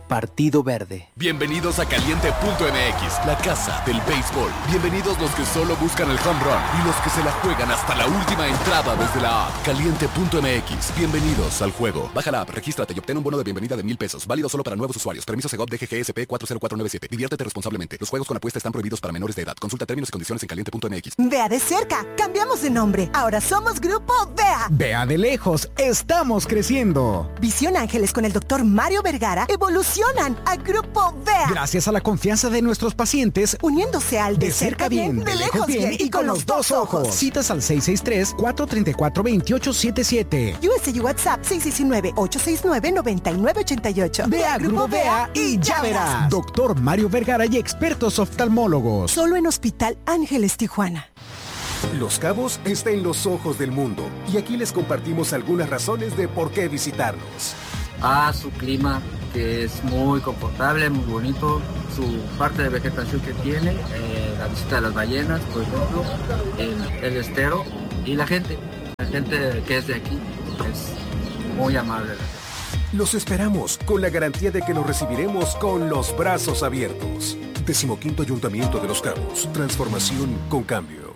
Partido Verde. Bienvenidos a Caliente.mx, la casa del béisbol. Bienvenidos los que solo buscan el home run y los que se la juegan hasta la última entrada desde la app. Caliente.mx, bienvenidos al juego. Baja la app, regístrate y obtén un bono de bienvenida de $1,000. Válido solo para nuevos usuarios. Permiso Segov DGGSP 40497. Diviértete responsablemente. Los juegos con apuesta están prohibidos para menores de edad. Consulta términos y condiciones en Caliente.mx. Vea de cerca, cambiamos de nombre. Ahora somos Grupo Vea. Vea de lejos, estamos creciendo. Visión Ángeles con el doctor Mario Vergara evolucionan a Grupo Vea. Gracias a la confianza de nuestros pacientes, uniéndose al de cerca bien, de lejos bien y con los dos ojos. Citas al 663-434-2877. USA y WhatsApp 619-869-9988. Vea Grupo Vea y ya verás. Doctor Mario Vergara y expertos oftalmólogos. Solo en Hospital Ángeles, Tijuana. Los Cabos está en los ojos del mundo y aquí les compartimos algunas razones de por qué visitarnos. Su clima, que es muy confortable, muy bonito, su parte de vegetación que tiene, la visita de las ballenas, por ejemplo, el estero y la gente que es de aquí es muy amable. Los esperamos con la garantía de que los recibiremos con los brazos abiertos. 15º Ayuntamiento de Los Cabos, transformación con cambio.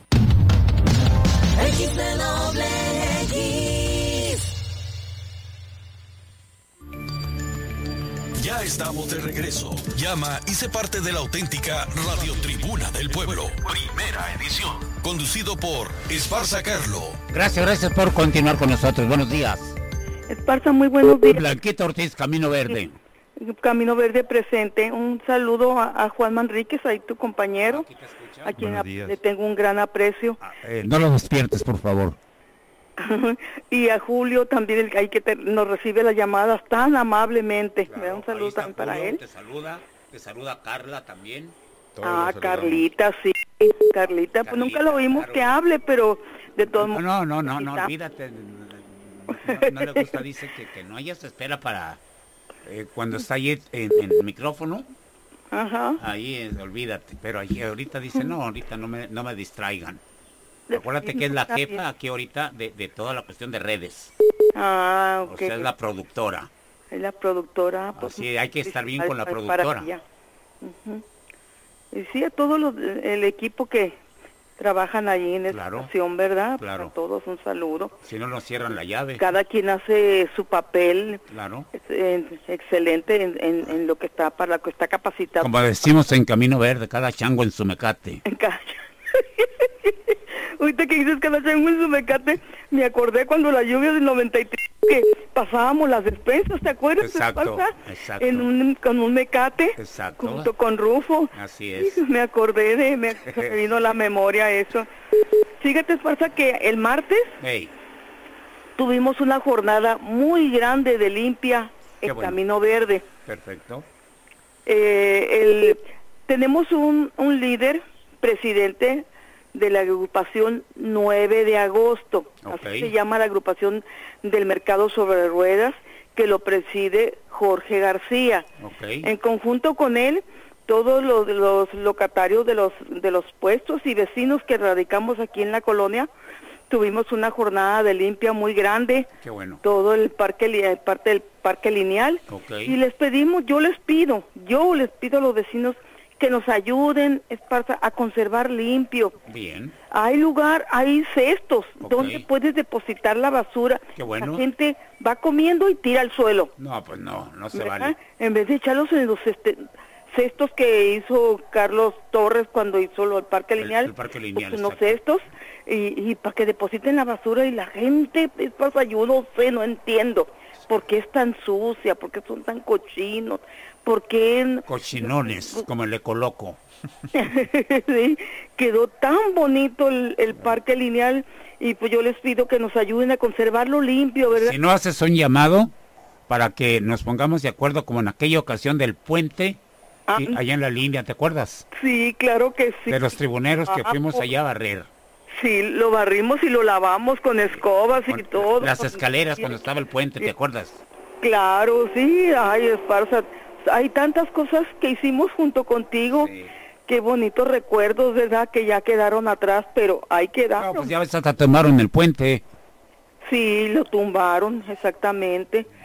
Ya estamos de regreso. Llama y sé parte de la auténtica Radio Tribuna del Pueblo. Primera edición. Conducido por Esparza Carlo. Gracias por continuar con nosotros. Buenos días. Esparza, muy buenos días. Blanquita Ortiz, Camino Verde. Camino Verde presente. Un saludo a Juan Manríquez, ahí tu compañero, a quien le tengo un gran aprecio. No lo despiertes, por favor. Y a Julio también, el que nos recibe las llamadas tan amablemente. Claro, me da un saludo también para él. Te saluda Carla también. Carlita, sí. Carlita, pues nunca lo oímos que hable, pero de todos modos. No, olvídate. No le gusta, dice que no, ella se espera para cuando está ahí en el micrófono. Ajá. Ahí olvídate, pero ahorita dice, ahorita no me distraigan. Acuérdate que es la jefa aquí ahorita de toda la cuestión de redes. Ok. O sea, es la productora. Es la productora. Pues, así, hay que estar bien con la productora. Y sí, a todos el equipo que trabajan allí en esta estación, ¿verdad? Claro. A todos un saludo. Si no nos cierran la llave. Cada quien hace su papel. Claro. Excelente en lo que está, para lo que está capacitado. Como decimos en Camino Verde, cada chango en su mecate. Ahorita que dices cada chango en su mecate, me acordé cuando la lluvia del 93 que pasábamos las despensas, ¿te acuerdas? Exacto. Con un mecate. Exacto. Junto con Rufo. Así es. Me acordé me vino a la memoria eso. Fíjate, Esparza, que el martes tuvimos una jornada muy grande de limpia en Camino Verde. Perfecto. Tenemos un líder, presidente de la agrupación 9 de agosto, así se llama la agrupación del mercado sobre ruedas, que lo preside Jorge García. En conjunto con él, todos los locatarios de los puestos y vecinos que radicamos aquí en la colonia, tuvimos una jornada de limpia muy grande. Qué bueno. Todo el parte del parque lineal. Y yo les pido a los vecinos que nos ayuden, Esparza, a conservar limpio. Bien. Hay cestos donde puedes depositar la basura. Qué bueno. La gente va comiendo y tira al suelo. No, pues no se vale. En vez de echarlos en los cestos que hizo Carlos Torres cuando hizo el parque lineal. El parque lineal, pues unos cestos y para que depositen la basura y la gente, Esparza, yo no sé, no entiendo. ¿Por qué es tan sucia? ¿Por qué son tan cochinos? ¿Por qué? Cochinones, como le coloco. Sí, quedó tan bonito el parque lineal y pues yo les pido que nos ayuden a conservarlo limpio, ¿verdad? Si no haces un llamado para que nos pongamos de acuerdo como en aquella ocasión del puente, allá en la línea, ¿te acuerdas? Sí, claro que sí. De los tribuneros que fuimos allá a barrer. Sí, lo barrimos y lo lavamos con escobas y todo. Las escaleras cuando estaba el puente, ¿te acuerdas? Claro, sí, ay, Esparza, hay tantas cosas que hicimos junto contigo. Sí. Qué bonitos recuerdos, ¿verdad? Que ya quedaron atrás, pero ahí quedaron. No, pues ya ves, hasta tumbaron el puente. Sí, lo tumbaron, exactamente.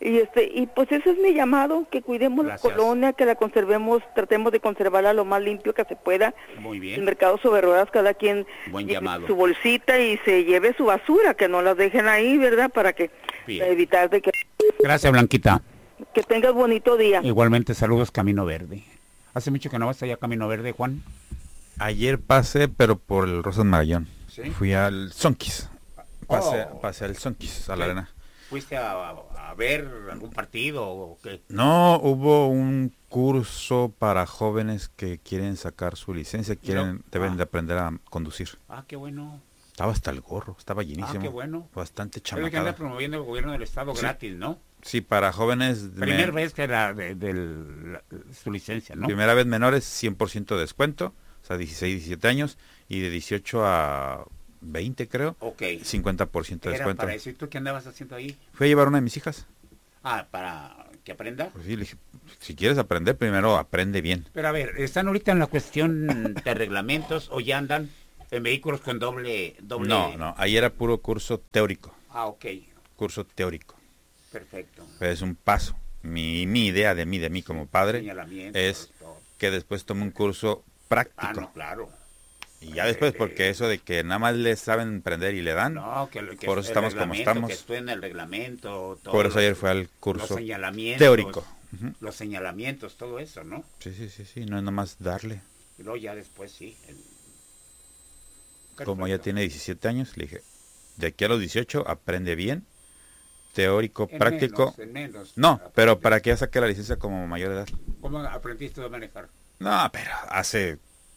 Y pues ese es mi llamado, que cuidemos la colonia, que la conservemos, tratemos de conservarla lo más limpio que se pueda. Muy bien. El mercado sobre ruedas, cada quien lleve su bolsita y se lleve su basura, que no la dejen ahí, ¿verdad? Para evitar de que... Gracias, Blanquita. Que tengas bonito día. Igualmente, saludos Camino Verde. ¿Hace mucho que no vas allá a Camino Verde, Juan? Ayer pasé, pero por el Rosas Magallón. ¿Sí? Fui al Sonquis. Pasé al Sonquis, a la arena. ¿Fuiste a ver algún partido o qué? No, hubo un curso para jóvenes que quieren sacar su licencia, deben de aprender a conducir. Ah, qué bueno. Estaba hasta el gorro, estaba llenísimo. Ah, qué bueno. Bastante chamacada. Es que anda promoviendo el gobierno del estado gratis, ¿no? Sí, para jóvenes... Primera vez que era su licencia, ¿no? Primera vez menores, 100% de descuento, o sea, 16, 17 años, y de 18 a 20, creo. Ok. 50% de descuento. Para eso. ¿Y tú qué andabas haciendo ahí? Fui a llevar a una de mis hijas. Ah, ¿para que aprenda? Pues sí, le dije, si quieres aprender, primero aprende bien. Pero a ver, ¿están ahorita en la cuestión de reglamentos o ya andan en vehículos con doble? No, ahí era puro curso teórico. Ah, ok. Curso teórico. Perfecto. Pero es un paso. Mi idea de mí como padre es que después tome un curso práctico. Ah, no, claro. Y ya después, porque eso de que nada más le saben prender y le dan, por eso estamos como estamos. Que estudien el reglamento, todo por eso ayer fue al curso teórico. Uh-huh. Los señalamientos, todo eso, ¿no? Sí, no es nada más darle. Y luego ya después sí. Como ya tiene 17 años, le dije, de aquí a los 18 aprende bien, teórico, práctico. Menos, no, pero para que ya saque la licencia como mayor de edad. ¿Cómo aprendiste a manejar? No, pero hace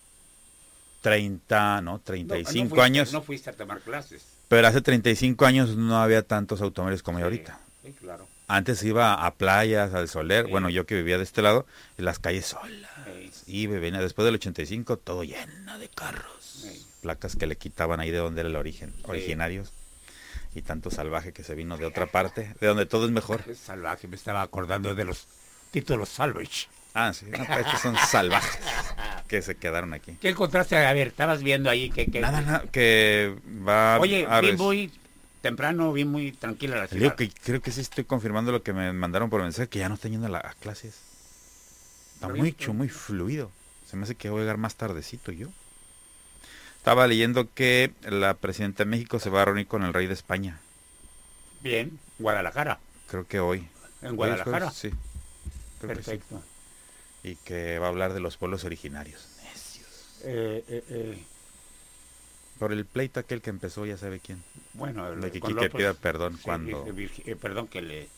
35 años. No fuiste a tomar clases. Pero hace 35 años no había tantos automóviles como hay ahorita. Sí, claro. Antes iba a playas, al Soler, bueno, yo que vivía de este lado, en las calles solas. Y venía después del 85 todo lleno de carros. Placas que le quitaban ahí de donde era el origen, originarios. Y tanto salvaje que se vino de otra parte, de donde todo es mejor. Es salvaje, me estaba acordando de los títulos salvage. Ah, sí, no, pues estos son salvajes que se quedaron aquí. ¿Qué encontraste? A ver, estabas viendo ahí que... Nada, que va... Oye, vi muy temprano, vi muy tranquila la ciudad. Creo que sí estoy confirmando lo que me mandaron por mensaje, que ya no están yendo a clases. Está muy fluido. Se me hace que voy a llegar más tardecito yo. Estaba leyendo que la presidenta de México se va a reunir con el rey de España. Bien, Guadalajara. Creo que hoy. ¿En Guadalajara? Sí. Perfecto. Sí. Y que va a hablar de los pueblos originarios. Necios. Por el pleito aquel que empezó, ya sabe quién. Bueno, de que Quique pida perdón cuando... perdón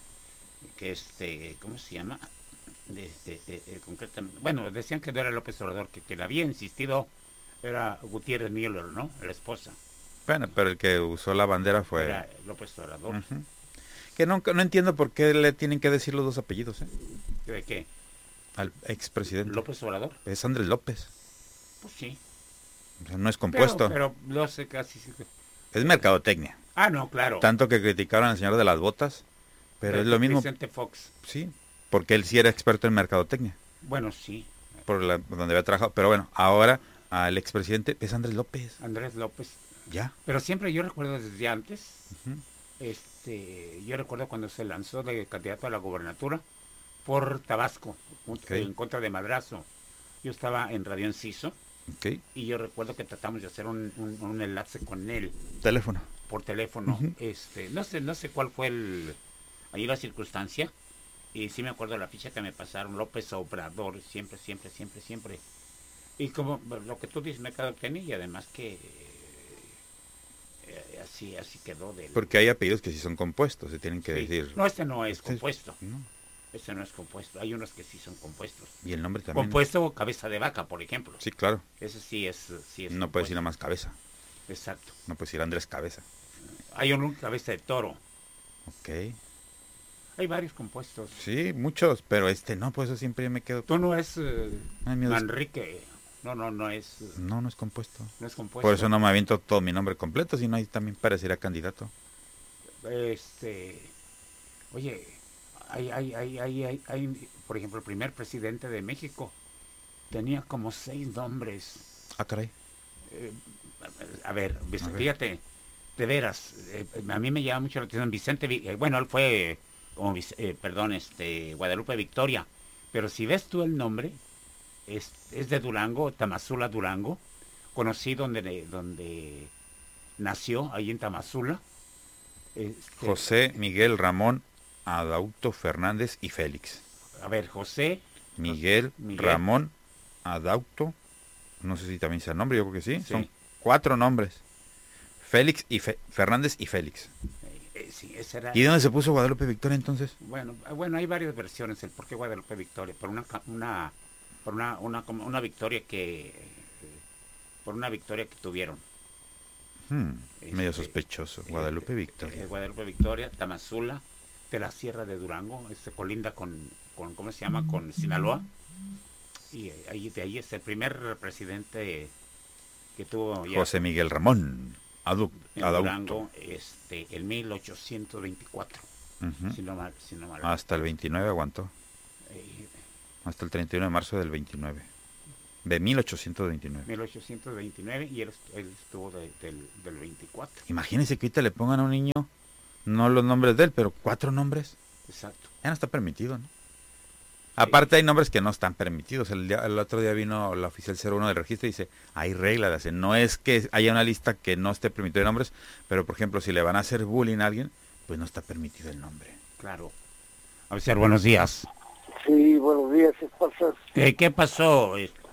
¿cómo se llama? Concretamente, bueno, decían que no era López Obrador, que le había insistido, era Gutiérrez Müller, ¿no? La esposa. Bueno, pero el que usó la bandera fue... Era López Obrador. Uh-huh. Que no entiendo por qué le tienen que decir los dos apellidos, ¿eh? ¿De qué? Al expresidente. ¿López Obrador? Es Andrés López. Pues sí. O sea, no es compuesto. Pero no sé casi... Es mercadotecnia. Ah, no, claro. Tanto que criticaron al señor de las botas, pero es lo mismo. Vicente Fox. Sí, porque él sí era experto en mercadotecnia. Bueno, sí. Por donde había trabajado. Pero bueno, ahora al expresidente es Andrés López. Andrés López. Ya. Pero siempre yo recuerdo desde antes, uh-huh. Yo recuerdo cuando se lanzó de candidato a la gobernatura por Tabasco, en contra de Madrazo. Yo estaba en Radio Enciso. Okay. Y yo recuerdo que tratamos de hacer un enlace con él. Teléfono. Por teléfono. Uh-huh. No sé cuál fue ahí la circunstancia. Y sí me acuerdo de la ficha que me pasaron. López Obrador, siempre. Y como lo que tú dices, mercadotecnia, y además que así quedó. Porque hay apellidos que sí son compuestos, se tienen que decir. No, no es compuesto. No. Este no es compuesto. Hay unos que sí son compuestos. Y el nombre también. Compuesto o cabeza de vaca, por ejemplo. Sí, claro. Ese sí es no puedes decir nada más cabeza. Exacto. No puedes decir Andrés Cabeza. Hay un cabeza de toro. Ok. Hay varios compuestos. Sí, muchos, pero no, pues eso siempre me quedo. Tú no es Manrique. No es. No es compuesto. No es compuesto. Por eso no me aviento todo mi nombre completo, sino ahí también parecería candidato. Oye, hay, por ejemplo, el primer presidente de México tenía como 6 nombres. Ah, caray. A ver, fíjate, de veras, a mí me llama mucho la atención Vicente, bueno, él fue Guadalupe Victoria. Pero si ves tú el nombre, es de Durango, Tamazula, Durango. Conocí donde nació, ahí en Tamazula. José Miguel Ramón Adauto Fernández y Félix. A ver, José Miguel Ramón Adauto, no sé si también sea el nombre, yo creo que sí. Son 4 nombres. Félix y Fernández y Félix. Sí, ese era... ¿Y dónde se puso Guadalupe Victoria entonces? Bueno, hay varias versiones el por qué Guadalupe Victoria, por una victoria por una victoria que tuvieron. Medio sospechoso. Guadalupe Victoria. Guadalupe Victoria, Tamazula, de la Sierra de Durango, colinda con ¿cómo se llama? Con Sinaloa. Y de ahí es el primer presidente que tuvo José Miguel Ramón Adauto. Durango, en 1824. Si no mal. Hasta el 29 aguantó. Hasta el 31 de marzo del 29. De 1829. 1829 y él estuvo del 24. Imagínense que ahorita le pongan a un niño, no los nombres de él, pero 4 nombres. Exacto. Ya no está permitido, ¿no? Aparte hay nombres que no están permitidos. El otro día vino la oficial 01 del registro y dice, hay reglas. No es que haya una lista que no esté permitido de nombres, pero por ejemplo, si le van a hacer bullying a alguien, pues no está permitido el nombre. Claro. A ver, buenos días. Sí, buenos días, ¿qué pasa? ¿Qué pasó,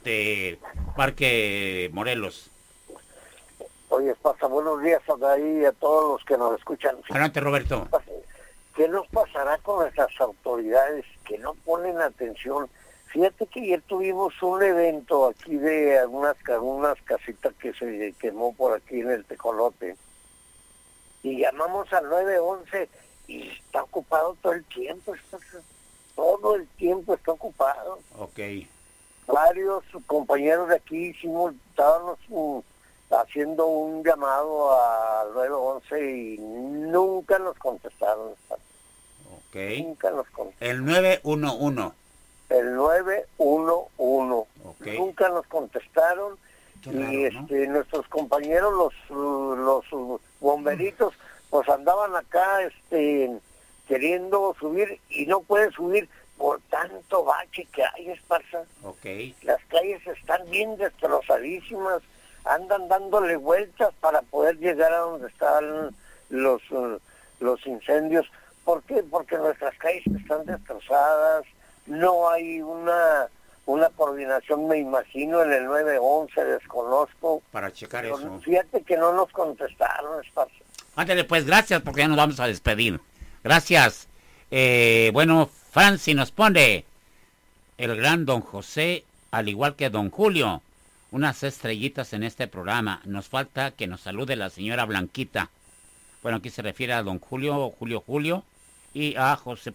Parque Morelos? Oye, pasa, buenos días a todos los que nos escuchan. Adelante, Roberto. ¿Qué nos pasará con nuestras autoridades que no ponen atención? Fíjate que ayer tuvimos un evento aquí de algunas casitas que se quemó por aquí en el Tecolote. Y llamamos al 911 y está ocupado todo el tiempo. Todo el tiempo está ocupado. Ok. Varios compañeros de aquí estábamos haciendo un llamado al 911 y nunca nos contestaron. Ok. Nunca nos contestaron. El 911. El 911. Okay. Nunca nos contestaron. Qué raro, y ¿no? Nuestros compañeros, los bomberitos, pues andaban acá queriendo subir y no pueden subir por tanto bache que hay, Esparza. Okay. Las calles están bien destrozadísimas, andan dándole vueltas para poder llegar a donde están los incendios. ¿Por qué? Porque nuestras calles están destrozadas, no hay una coordinación, me imagino, en el 911, desconozco. Para checar pero eso. Fíjate que no nos contestaron, Esparza. Ándale, pues, gracias, porque ya nos vamos a despedir. Gracias. Bueno, Franci nos pone el gran don José, al igual que don Julio, unas estrellitas en este programa. Nos falta que nos salude la señora Blanquita. Bueno, aquí se refiere a don Julio, y a José,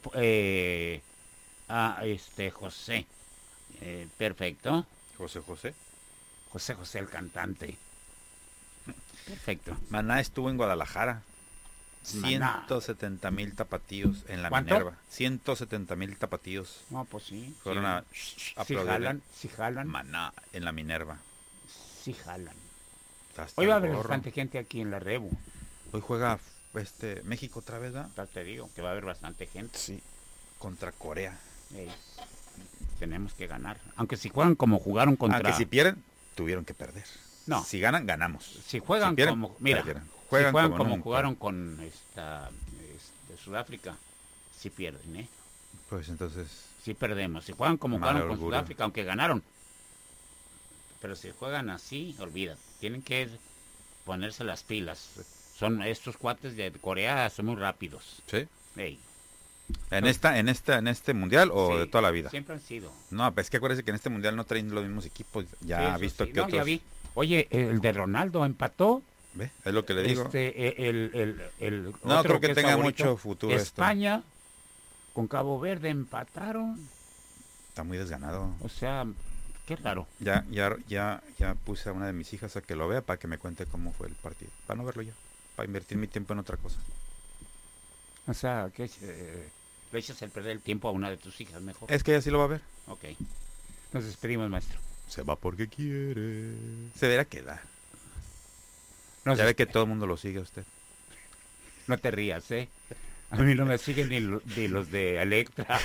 José. Perfecto. José el cantante. Perfecto. Maná estuvo en Guadalajara. Maná. 170,000 tapatíos en la ¿Cuánto? Minerva. 170,000 tapatíos. No, pues sí. Fueron a aplaudir. Sí jalan. Maná en la Minerva. Sí jalan. Hasta Hoy va a el haber gorro. bastante gente aquí en la Rebu. Hoy juega México otra vez, ¿verdad? Ya te digo que va a haber bastante gente. Sí. Contra Corea. Ey, tenemos que ganar. Aunque si juegan como jugaron contra... Aunque si pierden, tuvieron que perder. No. Si ganan, ganamos. Si juegan pierden, como... Mira, perdieron. Juegan como nunca. jugaron con de Sudáfrica, si pierden, ¿eh? Pues entonces... Si perdemos. Si juegan como Mal jugaron con augurio. Sudáfrica, aunque ganaron. Pero si juegan así, olvídate. Tienen que ponerse las pilas. Estos cuates de Corea son muy rápidos. ¿Sí? Ey. ¿En este mundial o Sí, de toda la vida? Siempre han sido. No, pues es que acuérdese que en este mundial no traen los mismos equipos. Ya Sí, ha eso visto sí. que No, otros... ya vi. Oye, el de Ronaldo empató. ¿Ve? Es lo que le digo. El No otro creo que es tenga favorito, mucho futuro esto. España con Cabo Verde empataron. Está muy desganado. O sea, qué raro. Ya puse a una de mis hijas a que lo vea para que me cuente cómo fue el partido. Para no verlo yo. Para invertir mi tiempo en otra cosa. O sea, que le echas el perder el tiempo a una de tus hijas mejor. Es que ella sí lo va a ver. Ok. Nos despedimos, maestro. Se va porque quiere. Se verá que da. Nos Ya ve que todo el mundo lo sigue a usted. No te rías, ¿eh? A mí no me siguen ni los de Electra.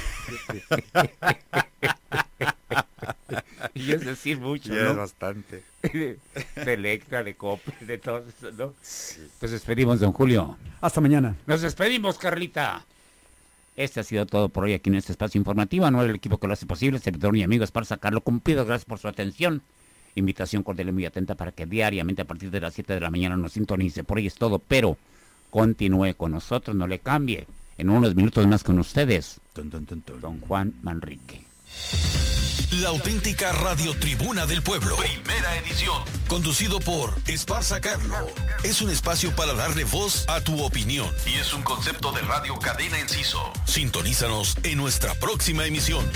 Y es decir mucho, ya ¿no? Es bastante. De Electra, de Coppel, de todo eso, ¿no? Sí. Pues despedimos, don Julio. Hasta mañana. Nos despedimos, Carlita. Este ha sido todo por hoy aquí en este espacio informativo. Anuel, el equipo que lo hace posible, servidor y amigo Esparza Carlo Cumplido. Gracias por su atención. Invitación cordial y muy atenta para que diariamente a partir de las 7 de la mañana nos sintonice. Por hoy es todo, pero continúe con nosotros, no le cambie. En unos minutos más con ustedes, don Juan Manrique. La auténtica Radio Tribuna del Pueblo. Primera edición. Conducido por Esparza Carlo. Es un espacio para darle voz a tu opinión. Y es un concepto de Radio Cadena Enciso. Sintonízanos en nuestra próxima emisión.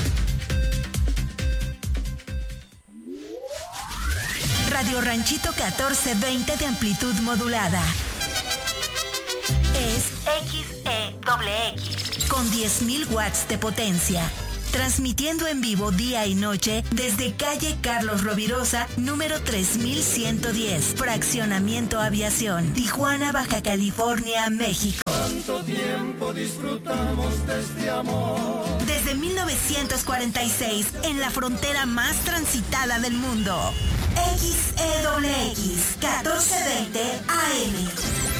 Radio Ranchito 1420 de amplitud modulada. Es XEXX con 10.000 watts de potencia. Transmitiendo en vivo día y noche desde calle Carlos Rovirosa, número 3110, Fraccionamiento Aviación, Tijuana, Baja California, México. ¿Cuánto tiempo disfrutamos de este amor? Desde 1946, en la frontera más transitada del mundo. XEXX 1420 AM.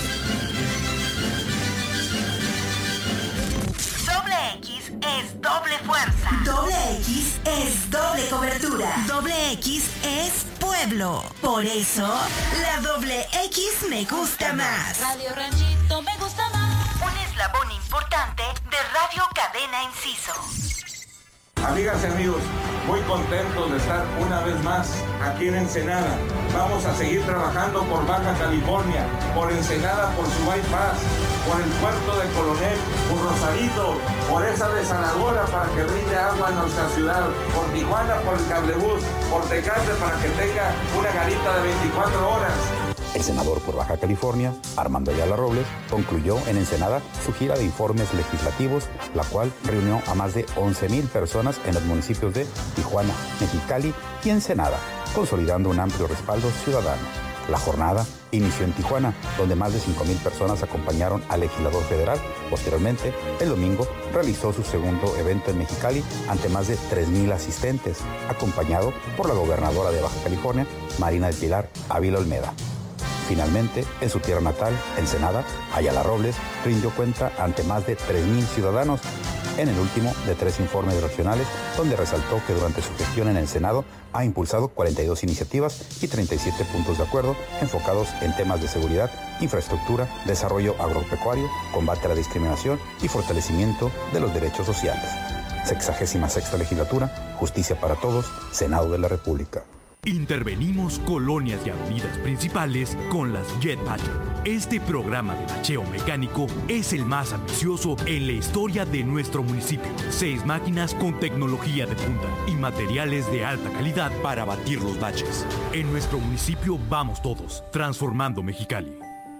Doble X es doble fuerza. Doble X es doble cobertura. Doble X es pueblo. Por eso, la doble X me gusta más. Radio Ranchito me gusta más. Un eslabón importante de Radio Cadena Enciso. Amigas y amigos, muy contentos de estar una vez más aquí en Ensenada. Vamos a seguir trabajando por Baja California, por Ensenada, por su bypass, por el puerto de Coronel, por Rosarito, por esa desaladora para que brinde agua a nuestra ciudad, por Tijuana, por el cablebús, por Tecate para que tenga una garita de 24 horas. El senador por Baja California, Armando Ayala Robles, concluyó en Ensenada su gira de informes legislativos, la cual reunió a más de 11,000 personas en los municipios de Tijuana, Mexicali y Ensenada, consolidando un amplio respaldo ciudadano. La jornada inició en Tijuana, donde más de 5,000 personas acompañaron al legislador federal. Posteriormente, el domingo, realizó su segundo evento en Mexicali ante más de 3,000 asistentes, acompañado por la gobernadora de Baja California, Marina del Pilar Ávila Olmeda. Finalmente, en su tierra natal, Ensenada, Ayala Robles rindió cuenta ante más de 3,000 ciudadanos en el último de 3 informes regionales, donde resaltó que durante su gestión en el Senado ha impulsado 42 iniciativas y 37 puntos de acuerdo enfocados en temas de seguridad, infraestructura, desarrollo agropecuario, combate a la discriminación y fortalecimiento de los derechos sociales. 66ª legislatura, Justicia para Todos, Senado de la República. Intervenimos colonias y avenidas principales con las Jet Badger. Este programa de bacheo mecánico es el más ambicioso en la historia de nuestro municipio. 6 máquinas con tecnología de punta y materiales de alta calidad para batir los baches. En nuestro municipio vamos todos, transformando Mexicali.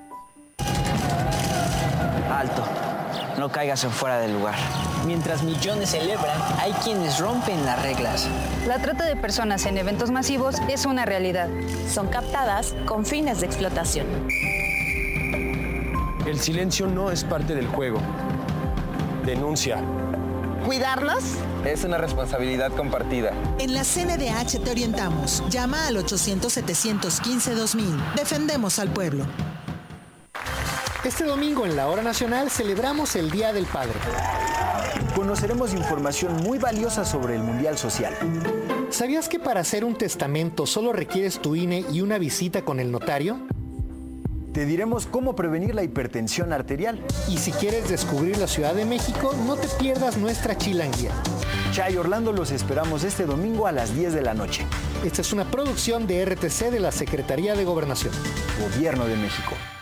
Alto, no caigas en fuera del lugar. Mientras millones celebran, hay quienes rompen las reglas. La trata de personas en eventos masivos es una realidad. Son captadas con fines de explotación. El silencio no es parte del juego. Denuncia. ¿Cuidarlos? Es una responsabilidad compartida. En la CNDH te orientamos. Llama al 800-715-2000. Defendemos al pueblo. Este domingo en la Hora Nacional celebramos el Día del Padre. Conoceremos información muy valiosa sobre el Mundial Social. ¿Sabías que para hacer un testamento solo requieres tu INE y una visita con el notario? Te diremos cómo prevenir la hipertensión arterial. Y si quieres descubrir la Ciudad de México, no te pierdas nuestra chilanguía. Chay Orlando, los esperamos este domingo a las 10 de la noche. Esta es una producción de RTC de la Secretaría de Gobernación. Gobierno de México.